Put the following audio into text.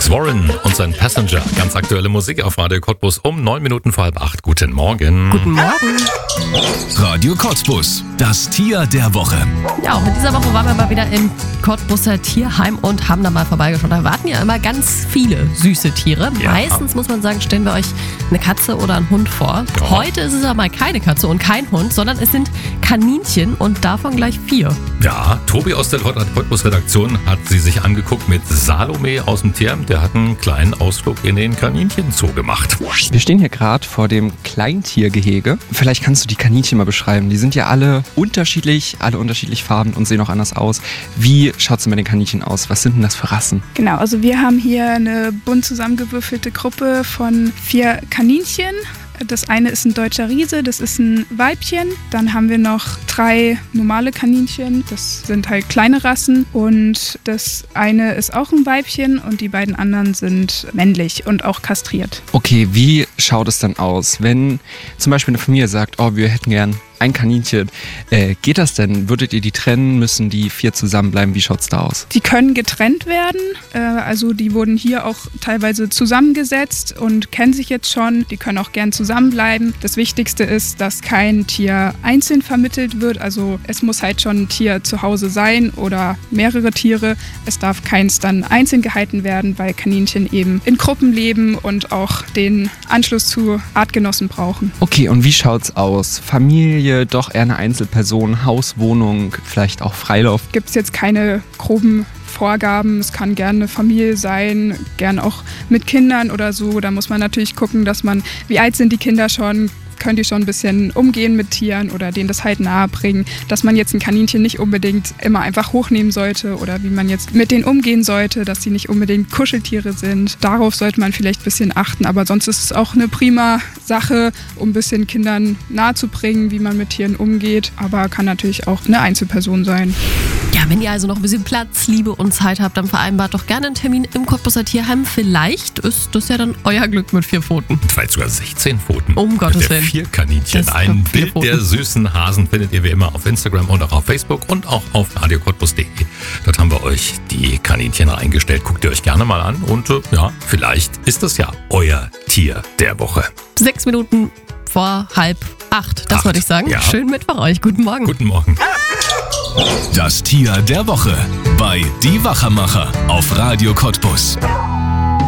Alex Warren und sein Passenger. Ganz aktuelle Musik auf Radio Cottbus um 9 Minuten vor 7:30. Guten Morgen. Guten Morgen. Radio Cottbus, das Tier der Woche. Ja, auch in dieser Woche waren wir mal wieder im Cottbuser Tierheim und haben da mal vorbeigeschaut. Da warten ja immer ganz viele süße Tiere. Ja. Meistens, muss man sagen, stellen wir euch eine Katze oder einen Hund vor. Ja. Heute ist es aber mal keine Katze und kein Hund, sondern es sind Kaninchen und davon gleich 4. Ja, Tobi aus der Cottbus-Redaktion hat sie sich angeguckt mit Salome aus dem Tierheim. Der hat einen kleinen Ausflug in den Kaninchenzoo gemacht. Wir stehen hier gerade vor dem Kleintiergehege. Vielleicht kannst du die Kaninchen mal beschreiben. Die sind ja alle unterschiedlich farben und sehen auch anders aus. Wie schaut es denn bei den Kaninchen aus? Was sind denn das für Rassen? Genau, also wir haben hier eine bunt zusammengewürfelte Gruppe von 4 Kaninchen. Das eine ist ein deutscher Riese, das ist ein Weibchen. Dann haben wir noch 3 normale Kaninchen, das sind halt kleine Rassen. Und das eine ist auch ein Weibchen und die beiden anderen sind männlich und auch kastriert. Okay, wie schaut es dann aus, wenn zum Beispiel eine Familie sagt, oh, wir hätten gern ein Kaninchen. Geht das denn? Würdet ihr die trennen? Müssen die 4 zusammenbleiben? Wie schaut's da aus? Die können getrennt werden, also die wurden hier auch teilweise zusammengesetzt und kennen sich jetzt schon. Die können auch gern zusammenbleiben. Das Wichtigste ist, dass kein Tier einzeln vermittelt wird. Also es muss halt schon ein Tier zu Hause sein oder mehrere Tiere. Es darf keins dann einzeln gehalten werden, weil Kaninchen eben in Gruppen leben und auch den Anschluss zu Artgenossen brauchen. Okay, und wie schaut's aus? Familie, doch eher eine Einzelperson, Haus, Wohnung, vielleicht auch Freilauf? Gibt es jetzt keine groben Vorgaben. Es kann gerne eine Familie sein, gern auch mit Kindern oder so. Da muss man natürlich gucken, wie alt sind die Kinder schon? Können die schon ein bisschen umgehen mit Tieren oder denen das halt nahe bringen, dass man jetzt ein Kaninchen nicht unbedingt immer einfach hochnehmen sollte oder wie man jetzt mit denen umgehen sollte, dass sie nicht unbedingt Kuscheltiere sind. Darauf sollte man vielleicht ein bisschen achten, aber sonst ist es auch eine prima Sache, um ein bisschen Kindern nahe zu bringen, wie man mit Tieren umgeht, aber kann natürlich auch eine Einzelperson sein. Ja, wenn ihr also noch ein bisschen Platz, Liebe und Zeit habt, dann vereinbart doch gerne einen Termin im Cottbuser Tierheim. Vielleicht ist das ja dann euer Glück mit 4 Pfoten. Vielleicht sogar 16 Pfoten. Um Gottes Willen. 4 Kaninchen. Das Ein sind 4 Bild Pfoten. der süßen Hasen findet ihr wie immer auf Instagram und auch auf Facebook und auch auf radiocottbus.de. Dort haben wir euch die Kaninchen reingestellt. Guckt ihr euch gerne mal an und ja, vielleicht ist das ja euer Tier der Woche. 6 Minuten vor 7:30. Das 8, wollte ich sagen. ja. Schönen Mittwoch euch. Guten Morgen. Guten Morgen. Das Tier der Woche bei Die Wachermacher auf Radio Cottbus.